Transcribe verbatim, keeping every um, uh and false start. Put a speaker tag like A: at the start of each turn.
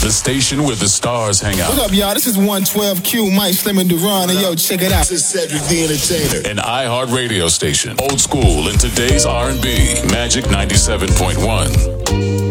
A: the station where the stars hang out.
B: What up, y'all? This is one twelve Q, Mike Slim and Duran, and yo, check it out.
C: This is Cedric the Entertainer.
A: An iHeart radio station. Old school and today's R and B. Magic ninety-seven point one.